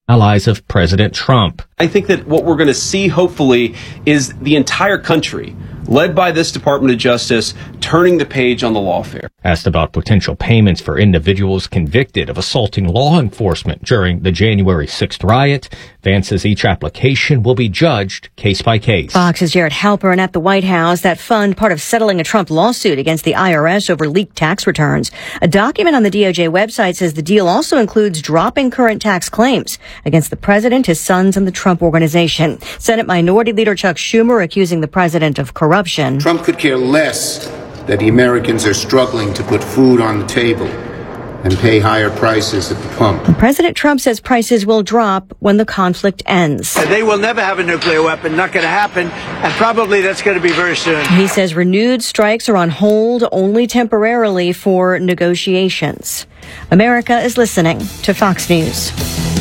allies of President Trump. I think that what we're going to see, hopefully, is the entire country, led by this Department of Justice, turning the page on the lawfare. Asked about potential payments for individuals convicted of assaulting law enforcement during the January 6th riot, Vance says each application will be judged case by case. Fox's Jared Halpern at the White House. That fund part of settling a Trump lawsuit against the IRS over leaked tax returns. A document on the DOJ website says the deal also includes dropping current tax claims against the president, his sons, and the Trump Organization. Senate Minority Leader Chuck Schumer accusing the president of corruption. Trump could care less that the Americans are struggling to put food on the table and pay higher prices at the pump. President Trump says prices will drop when the conflict ends. They will never have a nuclear weapon, not going to happen, and probably that's going to be very soon. He says renewed strikes are on hold only temporarily for negotiations. America is listening to Fox News.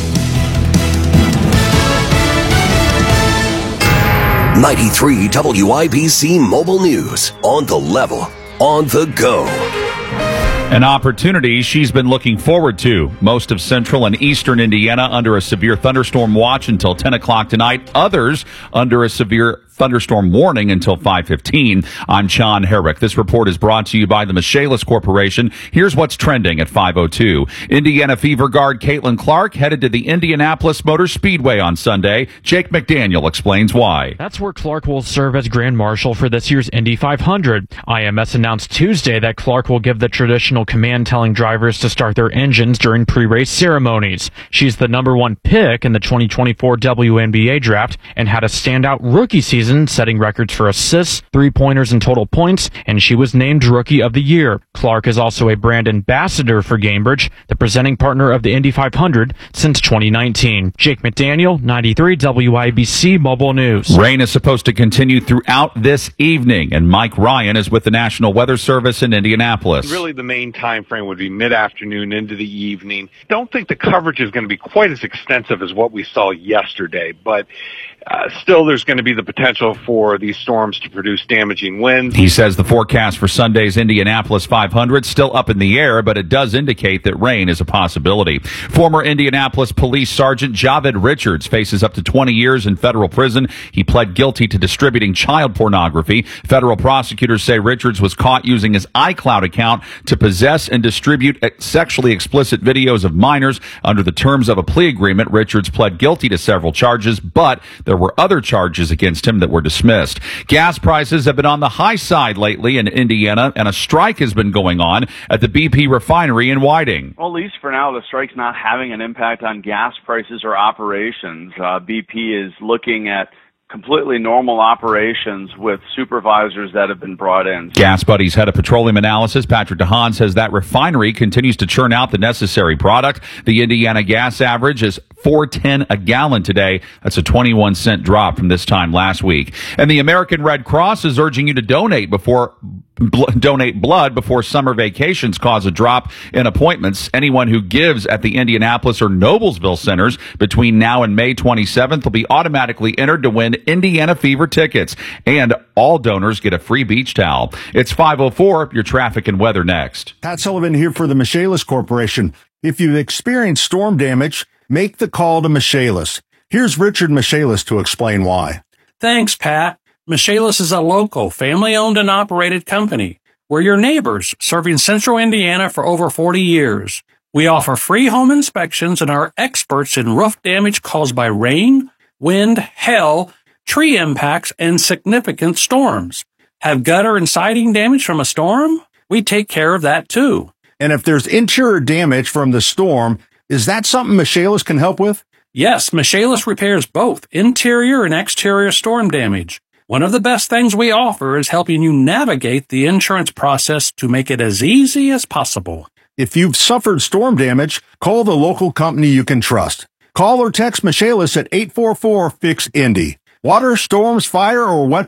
93 WIBC Mobile News. On the level, on the go. An opportunity she's been looking forward to. Most of central and eastern Indiana under a severe thunderstorm watch until 10 o'clock tonight. Others under a severe thunderstorm warning until 5:15. I'm John Herrick. This report is brought to you by the Michaelis Corporation. Here's what's trending at 5:02. Indiana Fever guard Caitlin Clark headed to the Indianapolis Motor Speedway on Sunday. Jake McDaniel explains why. That's where Clark will serve as Grand Marshal for this year's Indy 500. IMS announced Tuesday that Clark will give the traditional command telling drivers to start their engines during pre-race ceremonies. She's the number one pick in the 2024 WNBA draft and had a standout rookie season, setting records for assists, three-pointers, and total points, and she was named Rookie of the Year. Clark is also a brand ambassador for Gainbridge, the presenting partner of the Indy 500 since 2019. Jake McDaniel, 93 WIBC Mobile News. Rain is supposed to continue throughout this evening, and Mike Ryan is with the National Weather Service in Indianapolis. Really, the main time frame would be mid-afternoon into the evening. Don't think the coverage is going to be quite as extensive as what we saw yesterday, but still there's going to be the potential for these storms to produce damaging winds. He says the forecast for Sunday's Indianapolis 500 still up in the air, but it does indicate that rain is a possibility. Former Indianapolis Police Sergeant Javed Richards faces up to 20 years in federal prison. He pled guilty to distributing child pornography. Federal prosecutors say Richards was caught using his iCloud account to possess and distribute sexually explicit videos of minors. Under the terms of a plea agreement, Richards pled guilty to several charges, but there were other charges against him that were dismissed. Gas prices have been on the high side lately in Indiana, and a strike has been going on at the BP refinery in Whiting. Well, at least for now, the strike's not having an impact on gas prices or operations. BP is looking at completely normal operations with supervisors that have been brought in. Gas Buddy's head of petroleum analysis, Patrick DeHaan, says that refinery continues to churn out the necessary product. The Indiana gas average is $4.10 a gallon today. That's a 21-cent drop from this time last week. And the American Red Cross is urging you to donate blood before summer vacations cause a drop in appointments. Anyone who gives at the Indianapolis or Noblesville centers between now and May 27th will be automatically entered to win Indiana Fever tickets, and all donors get a free beach towel. It's 5:04. Your traffic and weather next. Pat Sullivan here for the Michaelis Corporation. If you've experienced storm damage, make the call to Michaelis. Here's Richard Michaelis to explain why. Thanks, Pat. Michaelis is a local, family-owned and operated company. We're your neighbors, serving Central Indiana for over 40 years. We offer free home inspections and are experts in roof damage caused by rain, wind, hail, tree impacts, and significant storms. Have gutter and siding damage from a storm? We take care of that, too. And if there's interior damage from the storm, is that something Michaelis can help with? Yes, Michaelis repairs both interior and exterior storm damage. One of the best things we offer is helping you navigate the insurance process to make it as easy as possible. If you've suffered storm damage, call the local company you can trust. Call or text Michaelis at 844-FIX-INDY. Water, storms, fire, or wet